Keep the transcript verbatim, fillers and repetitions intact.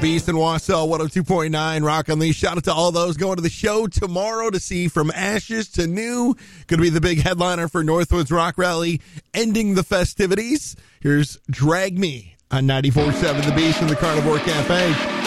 Beast and Wausau, one oh two point nine, Rock Unleashed. Shout out to all those going to the show tomorrow to see From Ashes to New. Going to be the big headliner for Northwoods Rock Rally, ending the festivities. Here's Drag Me on ninety-four point seven The Beast in the Carnivore Cafe.